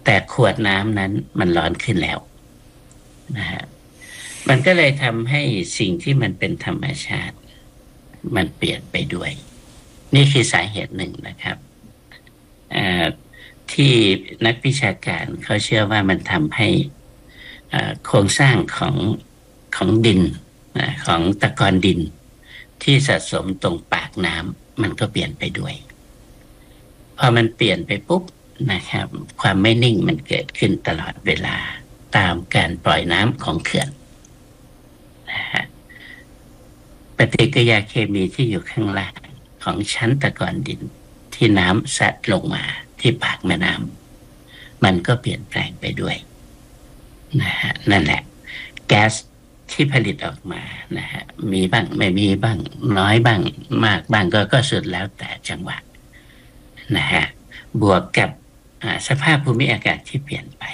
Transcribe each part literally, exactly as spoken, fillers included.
แต่ขวดน้ำนั้นมันร้อนขึ้นแล้วนะฮะมันก็เลยทำให้สิ่งที่มันเป็นธรรมชาติมันเปลี่ยนไปด้วยนี่คือสาเหตุหนึ่งนะครับที่นักวิชาการเขาเชื่อว่ามันทำให้โครงสร้างของของดินของตะกอนดินที่สะสมตรงปากน้ำมันก็เปลี่ยนไปด้วยพอมันเปลี่ยนไปปุ๊บนะครับความไม่นิ่งมันเกิดขึ้นตลอดเวลาตามการปล่อยน้ำของเขื่อนนะฮะปฏิกิริยาเคมีที่อยู่ข้างล่างของชั้นตะกอนดินที่น้ำซัดลงมาที่ปากแม่น้ำมันก็เปลี่ยนแปลงไปด้วยนะฮะนั่นแหละแก๊สที่ผลิตออกมานะฮะมีบ้างไม่มีบ้างน้อยบ้างมากบ้างก็ก็สุดแล้วแต่จังหวะนะฮะบวกกับสภาพภูมิอากาศที่เปลี่ยนไป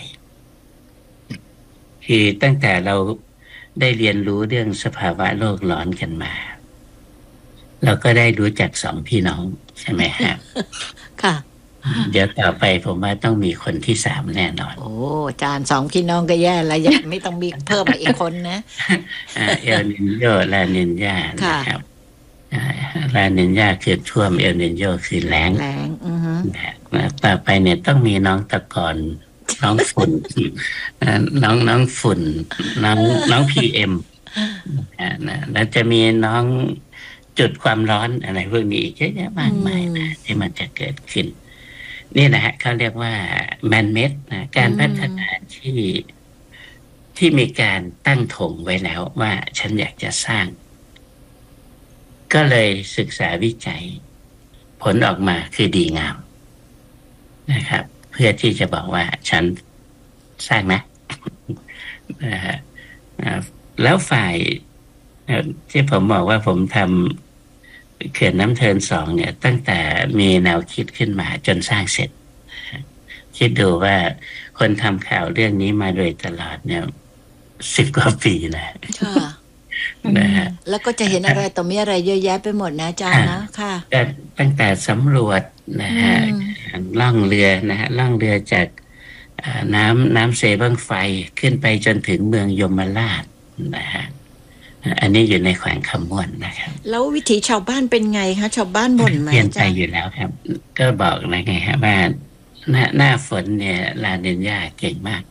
คือตั้งแต่เราได้เรียนรู้เรื่องสภาวะโลกร้อนกันมาเราก็ได้รู้จักสองพี่น้องใช่ไหมฮะค่ะเดี๋ยวต่อไปผมว่าต้องมีคนที่สามแน่นอนโอ้อาจารย์สองพี่น้องก็แย่แล้วยังไม่ต้องมีเพิ่มมาอีกคนนะเอลนินโยลานินญานะครับลานินญาคือท่วมเอลนินโยคือแล้งแล้งอือฮึต่อไปเนี่ยต้องมีน้องตะกอนน้องฝุ่นน้องน้องฝุ่นน้องน้องพีเอ็มนะแล้วจะมีน้องจุดความร้อนอะไรพวกนี้เยอะแยะมากมายนะที่มันจะเกิดขึ้นนี่นะฮะเขาเรียกว่าแมนเมดนะการพัฒนาที่ที่มีการตั้งธงไว้แล้วว่าฉันอยากจะสร้างก็เลยศึกษาวิจัยผลออกมาคือดีงามนะครับเพื่อที่จะบอกว่าฉันสร้างนะนะฮะแล้วฝ่ายที่ผมบอกว่าผมทำเขื่อนน้ำเทินสองเนี่ยตั้งแต่มีแนวคิดขึ้นมาจนสร้างเสร็จคิดดูว่าคนทำข่าวเรื่องนี้มาโดยตลอดเนี่ยสิบกว่าปีนะนะฮะแล้วก็จะเห็นอะไรต่อมีอะไรเยอะแยะไปหมดนะอาจารย์นะค่ะตั้งแต่สำรวจนะฮะล่องเรือนะฮะล่องเรือจากน้ำน้ำเซบังไฟขึ้นไปจนถึงเมืองยมราชนะฮะอันนี้อยู่ในแขวงคำม่วนนะครับแล้ววิถีชาวบ้านเป็นไงคะชาวบ้านบ่นไหมเปลี่ยนไปอยู่แล้วครับก็บอกนะไงฮะว่าหน้าหน้าฝนเนี่ยลาเนนญาเก่งมาก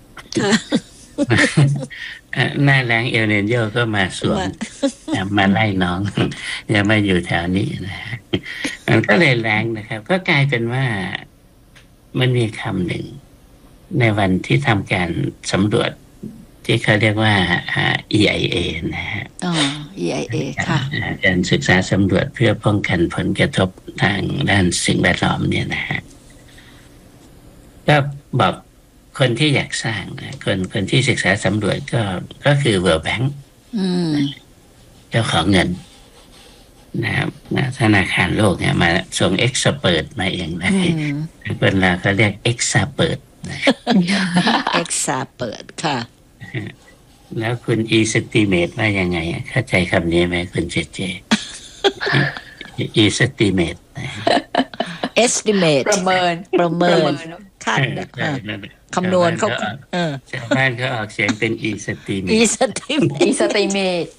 หน้าแล้งเอลเนนโยก็มาสวมมาไล่น้องอย่ามาอยู่แถวนี้นะมันก็เลยแรงนะครับก็กลายเป็นว่ามันมีคำหนึ่งในวันที่ทำการสำรวจที่เขาเรียกว่า อี ไอ เอ นะฮะอ๋อ อี ไอ เอ ค่ะการศึกษาสำรวจเพื่อป้องกันผลกระทบทางด้านสิ่งแวดล้อมเนี่ยนะฮะก็บอกคนที่อยากสร้างนะคนคนที่ศึกษาสำรวจก็ก็คือ World Bank เจ้าของเงินนะครับธนาคารโลกเนี่ยมาส่งเอ็กซ์เปิร์ตมาเองนะเป็นเราเขาเรียกเอ็กซ์เปิร์ตเอ็กซ์เปิร์ตค่ะแล้วคุณอีสติเมตว่ายังไงเข้าใจคำนี้ไหมคุณเจเจอีสติเมตเอสติเมตประเมินประเมินคาดคำนวณเขาชาวบ้านเขาออกเสียงเป็นอีสติเมตอีสติเมตอีสติเมต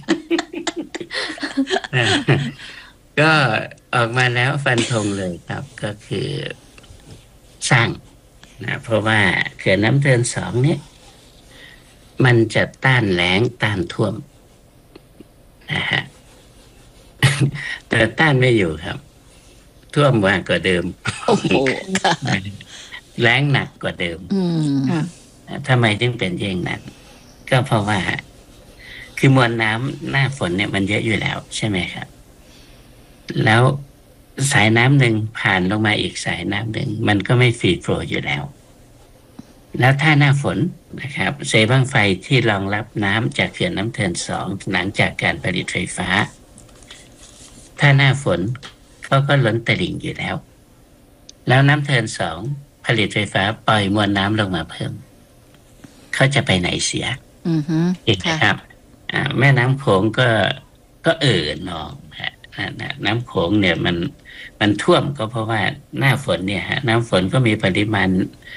ก็ออกมาแล้วฟันธงเลยครับก็คือสร้างนะเพราะว่าเขื่อนน้ำเทินสองเนี่ยมันจะต้านแล้งต้านท่วมนะฮะแต่ต้านไม่อยู่ครับท่วมมากกว่าเดิมโอ้โหแล้งหนักกว่าเดิมทำไมจึงเป็นอย่างนั้นก็เพราะว่าคือมวลน้ำหน้าฝนเนี่ยมันเยอะอยู่แล้วใช่ไหมครับแล้วสายน้ำหนึ่งผ่านลงมาอีกสายน้ำหนึ่งมันก็ไม่ฟรีโฟลว์อยู่แล้วแล้วถ้าหน้าฝนนะครับเซบั้งไฟที่รองรับน้ำจากเขื่อนน้ำเทินสองหลังจากการผลิตไฟฟ้าถ้าหน้าฝนเขาก็ล้นตลิ่งอยู่แล้วแล้วน้ำเทินสองผลิตไฟฟ้าปล่อยมวลน้ำลงมาเพิ่มเขาจะไปไหนเสียอือฮึครับแม่น้ำโขงก็ก็เอ่อนองน้ำโขงเนี่ยมันมันท่วมก็เพราะว่าหน้าฝนเนี่ยฮะน้ำฝนก็มีปริมาณ